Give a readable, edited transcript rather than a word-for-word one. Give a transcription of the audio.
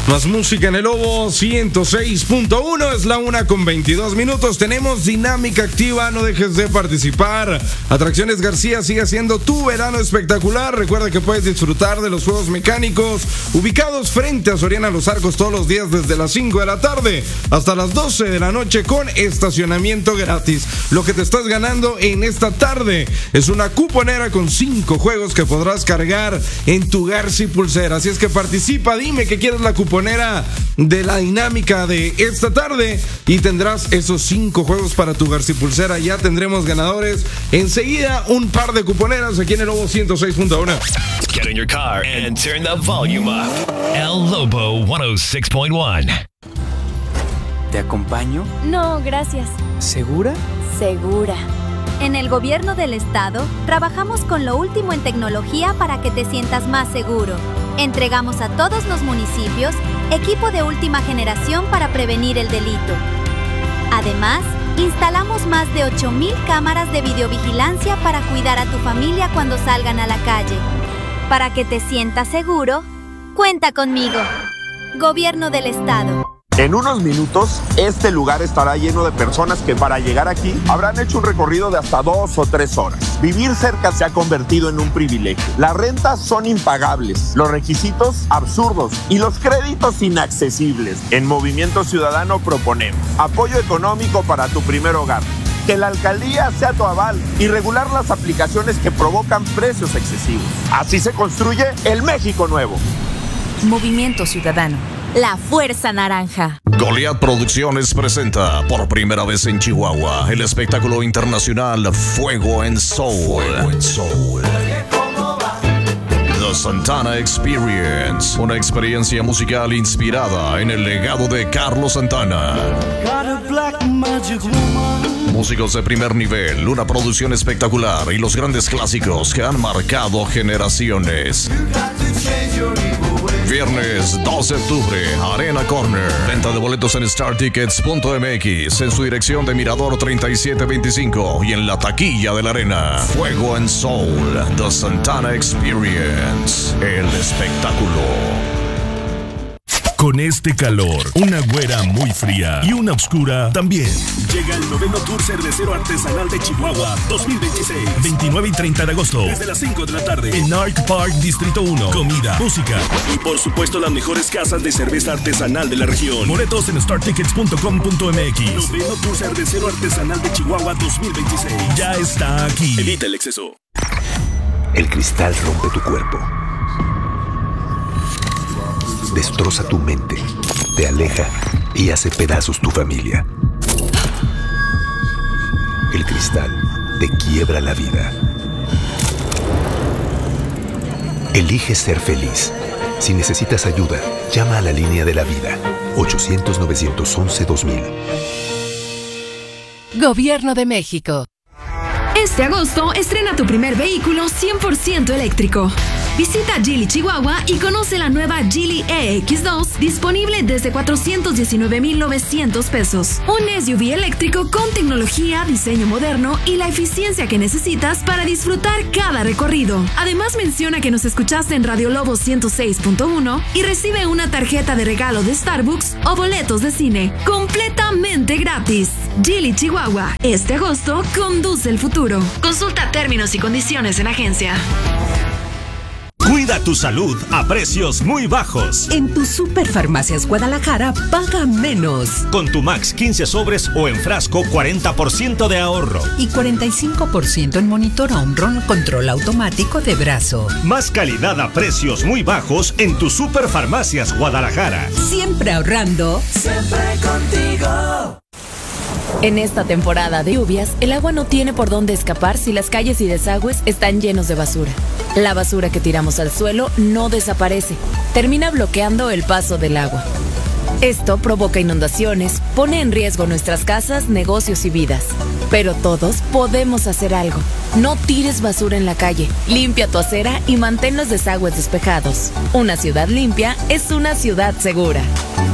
Más música en el Lobo 106.1, es la 1:22. Tenemos dinámica activa, no dejes de participar. Atracciones García sigue haciendo tu verano espectacular. Recuerda que puedes disfrutar de los juegos mecánicos ubicados frente a Soriana Los Arcos todos los días desde las 5 de la tarde hasta las 12 de la noche con estacionamiento gratis. Lo que te estás ganando en esta tarde es una cuponera con 5 juegos que podrás cargar en tu Garci Pulsera. Así es que participa, dime que quieres la cuponera de la dinámica de esta tarde y tendrás esos 5 juegos para tu Garci Pulsera. Ya tendremos ganadores enseguida, un par de cuponeras aquí en el Lobo 106.1. Get in your car and turn the volume up. El Lobo 106.1. ¿Te acompaño? No, gracias. ¿Segura? Segura. En el gobierno del estado, trabajamos con lo último en tecnología para que te sientas más seguro. Entregamos a todos los municipios equipo de última generación para prevenir el delito. Además, instalamos más de 8,000 cámaras de videovigilancia para cuidar a tu familia cuando salgan a la calle. Para que te sientas seguro, cuenta conmigo. Gobierno del estado. En unos minutos, este lugar estará lleno de personas que para llegar aquí habrán hecho un recorrido de hasta 2 o 3 horas. Vivir cerca se ha convertido en un privilegio. Las rentas son impagables, los requisitos absurdos y los créditos inaccesibles. En Movimiento Ciudadano proponemos apoyo económico para tu primer hogar, que la alcaldía sea tu aval y regular las aplicaciones que provocan precios excesivos. Así se construye el México nuevo. Movimiento Ciudadano. La Fuerza Naranja. Goliath Producciones presenta por primera vez en Chihuahua el espectáculo internacional Fuego en Soul. The Santana Experience, una experiencia musical inspirada en el legado de Carlos Santana. Músicos de primer nivel, una producción espectacular y los grandes clásicos que han marcado generaciones. Viernes 2 de octubre, Arena Corner. Venta de boletos en startickets.mx, en su dirección de Mirador 3725 y en la taquilla de la Arena. Fuego en Soul, The Santana Experience, el espectáculo. Con este calor, una güera muy fría y una oscura también. Llega el 9º Tour Cervecero Artesanal de Chihuahua 2026. 29 y 30 de agosto, desde las 5 de la tarde, en Arc Park, Distrito 1. Comida, música y por supuesto las mejores casas de cerveza artesanal de la región. Boletos en startickets.com.mx. 9º Tour Cervecero Artesanal de Chihuahua 2026. Ya está aquí. Evita el exceso. El cristal rompe tu cuerpo. Destroza tu mente, te aleja y hace pedazos tu familia. El cristal te quiebra la vida. Elige ser feliz. Si necesitas ayuda, llama a la línea de la vida. 800-911-2000. Gobierno de México. Este agosto estrena tu primer vehículo 100% eléctrico. Visita Geely Chihuahua y conoce la nueva Geely EX2, disponible desde 419,900 pesos. Un SUV eléctrico con tecnología, diseño moderno y la eficiencia que necesitas para disfrutar cada recorrido. Además, menciona que nos escuchaste en Radio Lobo 106.1 y recibe una tarjeta de regalo de Starbucks o boletos de cine, completamente gratis. Geely Chihuahua, este agosto conduce el futuro. Consulta términos y condiciones en agencia. Cuida tu salud a precios muy bajos. En tu Superfarmacias Guadalajara, paga menos. Con tu Max 15 sobres o en frasco, 40% de ahorro. Y 45% en monitor Omron control automático de brazo. Más calidad a precios muy bajos en tu Superfarmacias Guadalajara. Siempre ahorrando. Siempre contigo. En esta temporada de lluvias, el agua no tiene por dónde escapar si las calles y desagües están llenos de basura. La basura que tiramos al suelo no desaparece, termina bloqueando el paso del agua. Esto provoca inundaciones, pone en riesgo nuestras casas, negocios y vidas. Pero todos podemos hacer algo. No tires basura en la calle, limpia tu acera y mantén los desagües despejados. Una ciudad limpia es una ciudad segura.